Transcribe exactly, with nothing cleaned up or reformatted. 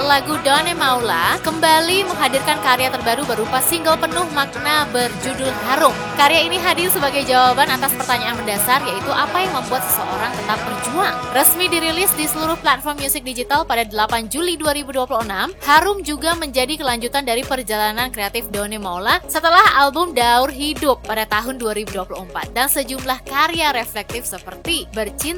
lagu Done Maula kembali menghadirkan karya terbaru berupa single penuh makna berjudul Harum. Karya ini hadir sebagai jawaban atas pertanyaan mendasar, yaitu apa yang membuat seseorang tetap berjuang. Resmi dirilis di seluruh platform musik digital pada delapan Juli dua ribu dua puluh enam, Harum juga menjadi kelanjutan dari perjalanan kreatif Done Maula setelah album Daur Hidup pada tahun dua ribu dua puluh empat dan sejumlah karya reflektif seperti Bercinta